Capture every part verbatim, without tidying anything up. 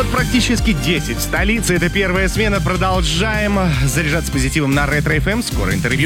Вот практически десять в столице. Это первая смена. Продолжаем заряжаться позитивом на Ретро эф эм. Скоро интервью.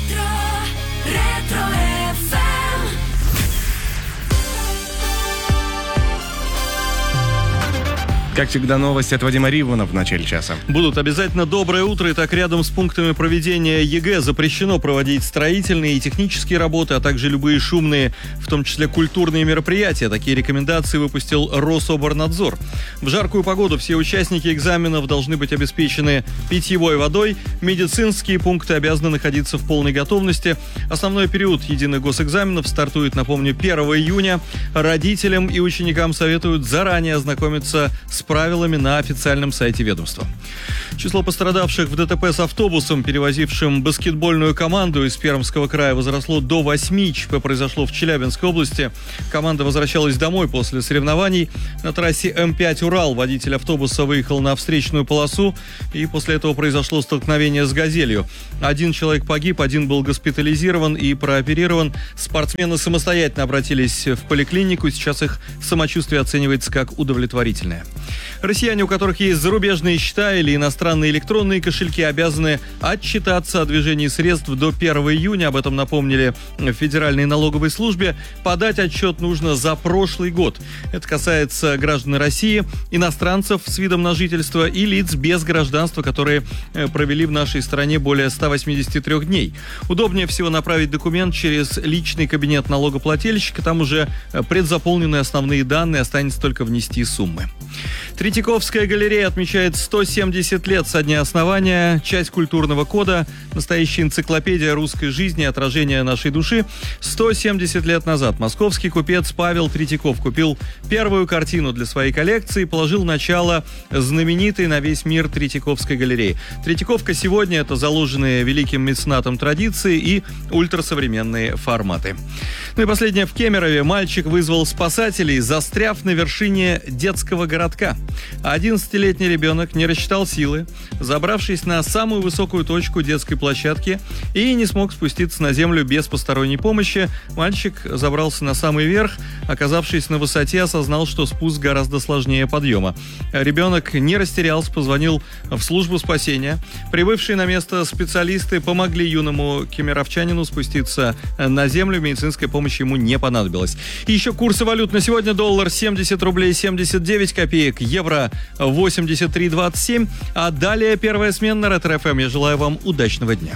Как всегда, новости от Вадима Ривана в начале часа. Будут обязательно доброе утро. Итак, рядом с пунктами проведения ЕГЭ запрещено проводить строительные и технические работы, а также любые шумные, в том числе культурные мероприятия. Такие рекомендации выпустил Рособорнадзор. В жаркую погоду все участники экзаменов должны быть обеспечены питьевой водой. Медицинские пункты обязаны находиться в полной готовности. Основной период единых госэкзаменов стартует, напомню, первого июня. Родителям и ученикам советуют заранее ознакомиться с правилами на официальном сайте ведомства. Число пострадавших в ДТП с автобусом, перевозившим баскетбольную команду из Пермского края, возросло до восьми. ЧП произошло в Челябинской области. Команда возвращалась домой после соревнований. На трассе эм пять «Урал» водитель автобуса выехал на встречную полосу, и после этого произошло столкновение с «Газелью». Один человек погиб, один был госпитализирован и прооперирован. Спортсмены самостоятельно обратились в поликлинику. Сейчас их самочувствие оценивается как удовлетворительное. Россияне, у которых есть зарубежные счета или иностранные электронные кошельки, обязаны отчитаться о движении средств до первого июня. Об этом напомнили в Федеральной налоговой службе. Подать отчет нужно за прошлый год. Это касается граждан России, иностранцев с видом на жительство и лиц без гражданства, которые провели в нашей стране более ста восьмидесяти трёх дней. Удобнее всего направить документ через личный кабинет налогоплательщика. Там уже предзаполнены основные данные, останется только внести суммы. Третьяковская галерея отмечает сто семьдесят лет со дня основания. Часть культурного кода, настоящая энциклопедия русской жизни, отражение нашей души. сто семьдесят лет назад московский купец Павел Третьяков купил первую картину для своей коллекции и положил начало знаменитой на весь мир Третьяковской галереи. Третьяковка сегодня — это заложенные великим меценатом традиции и ультрасовременные форматы. Ну и последнее. В Кемерове мальчик вызвал спасателей, застряв на вершине детского городка. одиннадцатилетний ребенок не рассчитал силы, забравшись на самую высокую точку детской площадки, и не смог спуститься на землю без посторонней помощи. Мальчик забрался на самый верх, оказавшись на высоте, осознал, что спуск гораздо сложнее подъема. Ребенок не растерялся, позвонил в службу спасения. Прибывшие на место специалисты помогли юному кемеровчанину спуститься на землю. Медицинская помощь ему не понадобилась. И еще курсы валют на сегодня: доллар семьдесят рублей семьдесят девять копеек, евро восемьдесят три двадцать семь. А далее первая смена на Ретро эф эм. Я желаю вам удачного дня.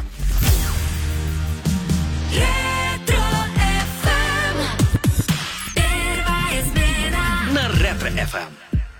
На Ретро эф эм.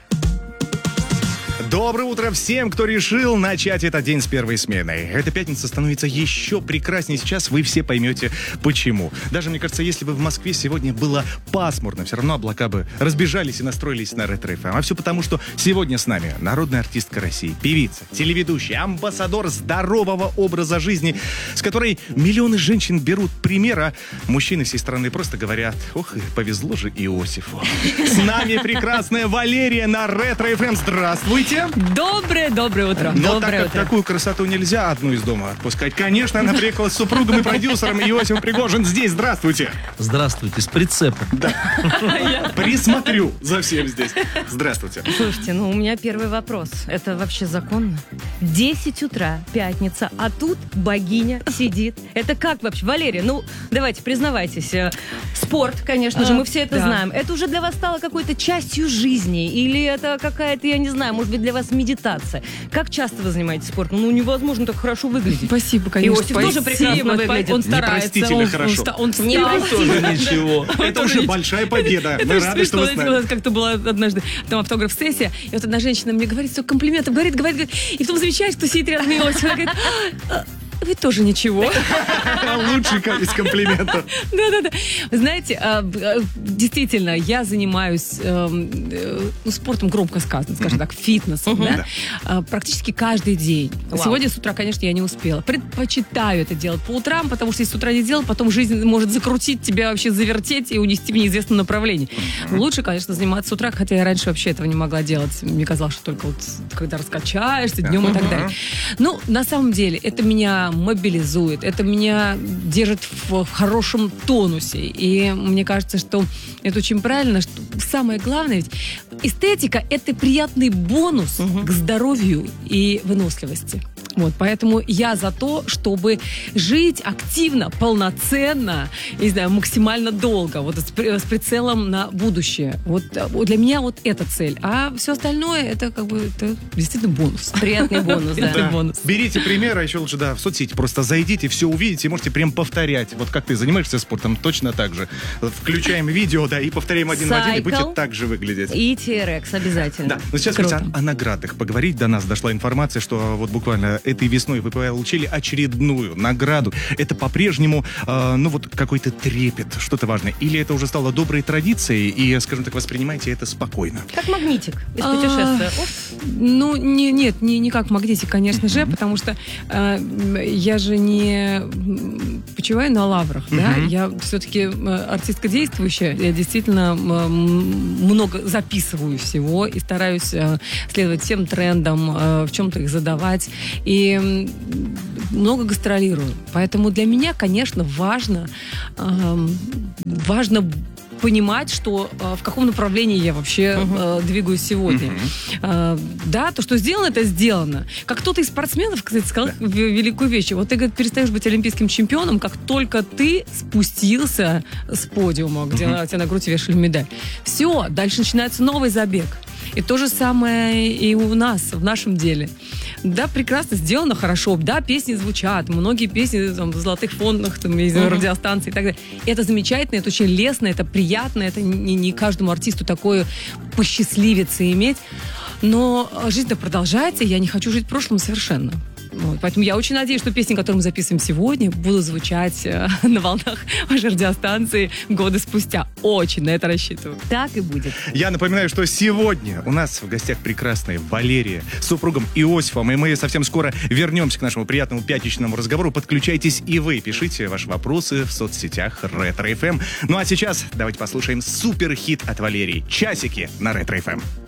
Доброе утро всем, кто решил начать этот день с первой смены. Эта пятница становится еще прекраснее. Сейчас вы все поймете, почему. Даже, мне кажется, если бы в Москве сегодня было пасмурно, все равно облака бы разбежались и настроились на Ретро эф эм. А все потому, что сегодня с нами народная артистка России, певица, телеведущая, амбассадор здорового образа жизни, с которой миллионы женщин берут пример, а мужчины всей страны просто говорят: ох, повезло же Иосифу. С нами прекрасная Валерия на Ретро эф эм. Здравствуйте. Доброе, доброе утро. Но доброе так как утро. такую красоту нельзя одну из дома отпускать, конечно, она приехала с супругом и продюсером. Иосиф Пригожин здесь. Здравствуйте. Здравствуйте, с прицепом. Да. Присмотрю за всем здесь. Здравствуйте. Слушайте, ну у меня первый вопрос. Это вообще законно? десять утра, пятница, а тут богиня сидит. Это как вообще? Валерия, ну давайте, признавайтесь. э, Спорт, конечно же, мы все это да. знаем. Это уже для вас стало какой-то частью жизни? Или это какая-то, я не знаю, может быть, для вас медитация? Как часто вы занимаетесь спортом? Ну невозможно так хорошо выглядеть. Спасибо, конечно. Иосиф тоже прекрасно выглядит. Он старается. Непростительно он, хорошо. Он, он, он Не старается. простительно. Ничего. Это уже большая победа. Мы Это рады, очень что вы с смешно. Знаете, у нами. нас как-то была однажды там автограф-сессия, и вот одна женщина мне говорит столько комплиментов, говорит, говорит, говорит, и потом замечает, что сидит рядом Иосиф. Она говорит: «А, вы тоже ничего». Лучший из комплиментов. Да-да-да. Вы знаете, а, а, действительно, я занимаюсь э, э, ну, спортом, громко сказано, скажем так, фитнесом, да? Да. А, практически каждый день. Вау. Сегодня с утра, конечно, я не успела. Предпочитаю это делать по утрам, потому что если с утра не делать, потом жизнь может закрутить тебя, вообще завертеть и унести в неизвестном направлении. Но лучше, конечно, заниматься с утра, хотя я раньше вообще этого не могла делать. Мне казалось, что только вот когда раскачаешься днем и так далее. Ну, на самом деле, это меня меня мобилизует, это меня держит в, в хорошем тонусе. И мне кажется, что это очень правильно. Что самое главное, ведь эстетика – это приятный бонус угу. к здоровью и выносливости. Вот, поэтому я за то, чтобы жить активно, полноценно, не знаю, максимально долго, вот с, с прицелом на будущее. Вот для меня вот эта цель. А все остальное это как бы это действительно бонус. Приятный бонус, да. Да. Бонус. Берите пример, а еще лучше, да, в соцсети просто зайдите, все увидите, можете прям повторять. Вот как ты занимаешься спортом, точно так же. Включаем видео, да, и повторяем один в один, и будете так же выглядеть. И ти эр экс обязательно. Да, но сейчас хотите о, о наградах поговорить. До нас дошла информация, что вот буквально этой весной вы получили очередную награду. Это по-прежнему, э, ну вот какой-то трепет, что-то важное. Или это уже стало доброй традицией, и, скажем так, воспринимаете это спокойно? Как магнитик из путешествия. Ну, не, нет, не, не как магнитик, конечно же, потому что э, я же не почиваю на лаврах, да, я все-таки артистка действующая, я действительно э, много записываю всего и стараюсь э, следовать всем трендам, э, в чем-то их задавать, и много гастролирую. Поэтому для меня, конечно, важно, э, важно понимать, что э, в каком направлении я вообще uh-huh. э, двигаюсь сегодня. Uh-huh. Э, да, то, что сделано, это сделано. Как кто-то из спортсменов, кстати, сказал yeah. великую вещь. Вот ты, говорит, перестаешь быть олимпийским чемпионом, как только ты спустился с подиума, где uh-huh. тебе на грудь вешали медаль. Все, дальше начинается новый забег. И то же самое и у нас, в нашем деле. Да, прекрасно сделано, хорошо. Да, песни звучат. Многие песни там, в золотых фондах, там, uh-huh. радиостанции и так далее. Это замечательно, это очень лестно, это приятно. Это не, не каждому артисту такое посчастливится иметь. Но жизнь-то продолжается, и я не хочу жить в прошлом совершенно. Вот, поэтому я очень надеюсь, что песни, которые мы записываем сегодня, будут звучать э, на волнах вашей радиостанции годы спустя. Очень на это рассчитываю. Так и будет. Я напоминаю, что сегодня у нас в гостях прекрасная Валерия с супругом Иосифом, и мы совсем скоро вернемся к нашему приятному пятничному разговору. Подключайтесь и вы, пишите ваши вопросы в соцсетях Ретро эф эм. Ну а сейчас давайте послушаем суперхит от Валерии «Часики» на Ретро эф эм.